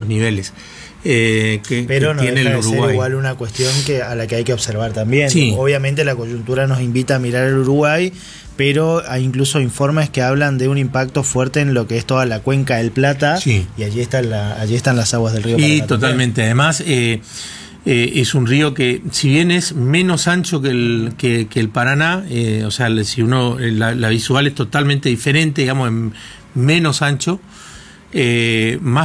niveles pero no tiene el deja de Uruguay. ser igual una cuestión a la que hay que observar también. Sí. Obviamente la coyuntura nos invita a mirar el Uruguay, pero hay incluso informes que hablan de un impacto fuerte en lo que es toda la cuenca del Plata, sí. Y allí están las aguas del río Paraná. Sí, totalmente. Además, es un río que, si bien es menos ancho que el Paraná, o sea, si uno la visual es totalmente diferente, digamos, menos ancho, más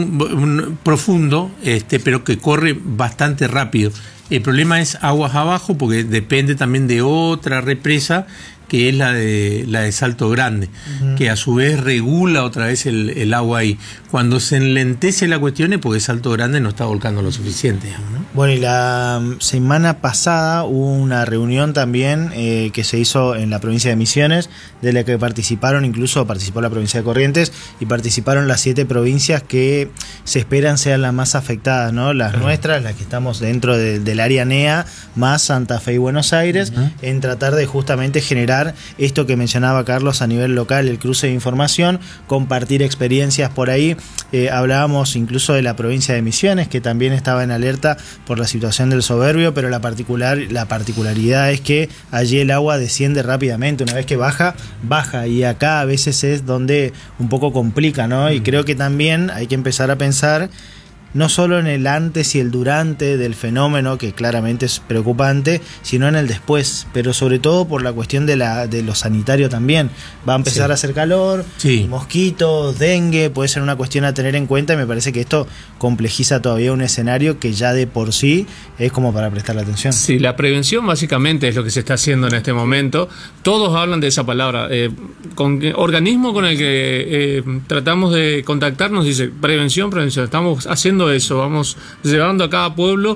profundo, pero que corre bastante rápido. El problema es aguas abajo, porque depende también de otra represa, que es la de Salto Grande, que a su vez regula otra vez el agua ahí. Cuando se enlentece la cuestión es porque Salto Grande no está volcando lo suficiente, ¿no? Bueno, y la semana pasada hubo una reunión también que se hizo en la provincia de Misiones, de la que participó la provincia de Corrientes, y participaron las 7 provincias que se esperan sean las más afectadas, ¿no? Las nuestras, las que estamos dentro del área NEA, más Santa Fe y Buenos Aires, en tratar de justamente generar esto que mencionaba Carlos a nivel local, el cruce de información, compartir experiencias por ahí. Hablábamos incluso de la provincia de Misiones, que también estaba en alerta por la situación del Soberbio, pero la particularidad es que allí el agua desciende rápidamente, una vez que baja, y acá a veces es donde un poco complica, ¿no? Y creo que también hay que empezar a pensar no solo en el antes y el durante del fenómeno, que claramente es preocupante, sino en el después, pero sobre todo por la cuestión de lo sanitario también. Va a empezar a hacer calor, mosquitos, dengue, puede ser una cuestión a tener en cuenta, y me parece que esto complejiza todavía un escenario que ya de por sí es como para prestarle atención. Sí, la prevención básicamente es lo que se está haciendo en este momento. Todos hablan de esa palabra. Organismo con el que tratamos de contactarnos dice prevención. Estamos haciendo eso, vamos llevando a cada pueblo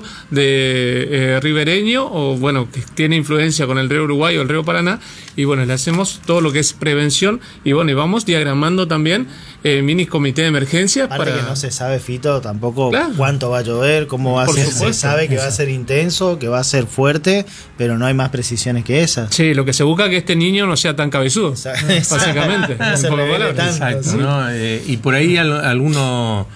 de ribereño, o bueno, que tiene influencia con el río Uruguay o el río Paraná, y bueno, le hacemos todo lo que es prevención, y bueno, y vamos diagramando también mini comité de emergencia. Para que no se sabe, Fito, tampoco cuánto va a llover, cómo va a ser. Se sabe que va a ser intenso, que va a ser fuerte, pero no hay más precisiones que esas. Sí, lo que se busca es que este niño no sea tan cabezudo, básicamente. Exacto, ¿no? Y por ahí algunos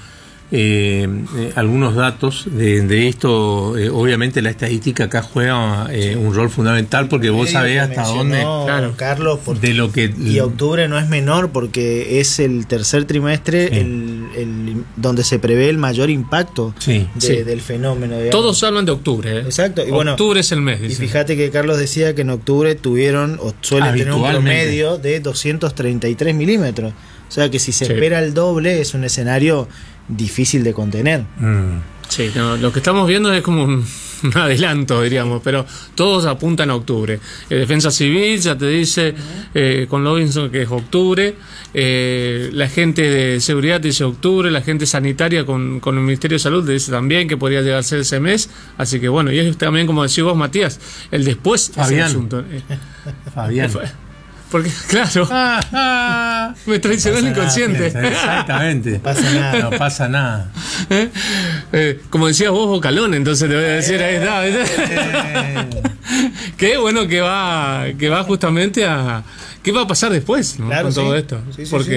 datos de esto. Obviamente la estadística acá juega un rol fundamental, porque vos sabés hasta dónde, Carlos, de lo que, y octubre no es menor, porque es el tercer trimestre donde se prevé el mayor impacto del fenómeno, digamos. Todos hablan de octubre, Exacto. Y octubre es el mes, y fíjate que Carlos decía que en octubre suelen tener un promedio de 233 milímetros, o sea que si se espera el doble, es un escenario difícil de contener. Sí, no, lo que estamos viendo es como un adelanto, diríamos, pero todos apuntan a octubre. Defensa Civil ya te dice con Robinson que es octubre, la gente de seguridad dice octubre, la gente sanitaria con el Ministerio de Salud dice también que podría llegar a ser ese mes, así que bueno, y es también, como decís vos, Matías, el después es el asunto. Fabián. Porque, claro, me traicionó el inconsciente. Exactamente. No pasa nada. Como decías vos, Bocalón, entonces te voy a decir, ahí está. Qué bueno que va justamente a... ¿Qué va a pasar después, ¿no? Con todo esto? Sí, porque